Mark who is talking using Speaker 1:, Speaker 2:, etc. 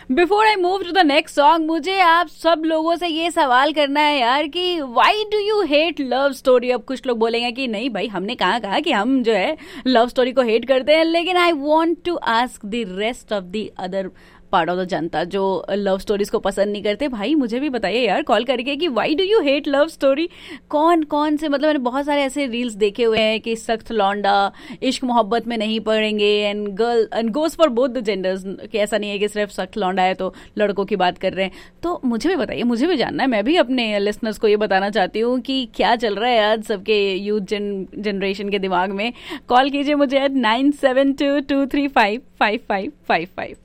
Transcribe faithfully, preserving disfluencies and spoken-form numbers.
Speaker 1: Before I move to the next song, मुझे आप सब लोगों से ये सवाल करना है यार कि why do you hate love story. अब कुछ लोग बोलेंगे कि नहीं भाई, हमने कहाँ कहा कि हम जो है लव स्टोरी को हेट करते हैं, लेकिन I want to ask the rest of the other part of the जनता जो लव स्टोरीज को पसंद नहीं करते, भाई मुझे भी बताइए यार कॉल करके कि why do you hate love story. कौन कौन से, मतलब मैंने बहुत सारे ऐसे रील्स देखे हुए हैं कि सख्त लौंडा इश्क मोहब्बत में नहीं पड़ेंगे, and girl and goes for both the genders, कि ऐसा नहीं है कि सिर्फ सख्त लौंडा है तो लड़कों की बात कर रहे हैं। तो मुझे भी बताइए, मुझे भी जानना है, मैं भी अपने लिसनर्स को ये बताना चाहती हूँ कि क्या चल रहा है आज सबके यूथ जनरेशन के दिमाग में। कॉल कीजिए मुझे eight nine seven to to three five five five five five.